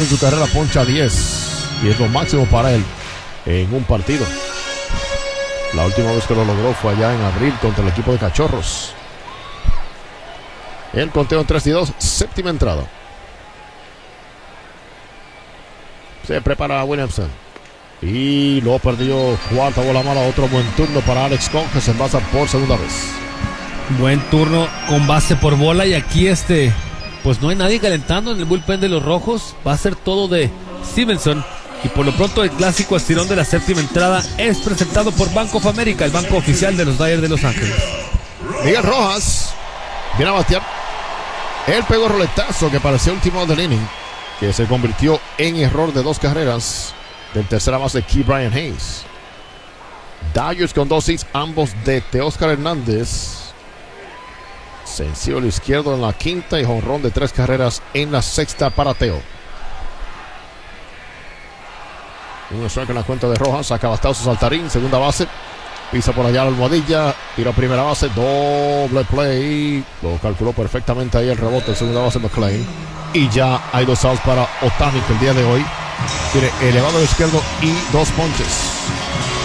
en su carrera poncha 10 y es lo máximo para él en un partido. La última vez que lo logró fue allá en abril contra el equipo de Cachorros. El conteo en 3-2, séptima entrada. Se prepara Williamson y lo perdió. Cuarta bola mala, otro buen turno para Alex Con, que se envasa por segunda vez. Buen turno con base por bola, y aquí pues no hay nadie calentando en el bullpen de los Rojos. Va a ser todo de Stevenson. Y por lo pronto el clásico estirón de la séptima entrada es presentado por Bank of America, el banco oficial de los Dodgers de Los Ángeles. Miguel Rojas viene a batear. Él pegó roletazo que parecía último del inning, que se convirtió en error de 2 carreras del tercera base Key Brian Hayes. Dodgers con 2 hits, ambos de Teóscar Hernández. Sencillo al izquierdo en la quinta y jonrón de 3 carreras en la sexta para Teo. Un strike en la cuenta de Rojas, saca bastazos Saltarín, segunda base, pisa por allá la almohadilla, tira a primera base, doble play, lo calculó perfectamente ahí el rebote, segunda base McLean, y ya hay 2 outs para Ohtani, que el día de hoy tiene elevado al izquierdo y 2 ponches.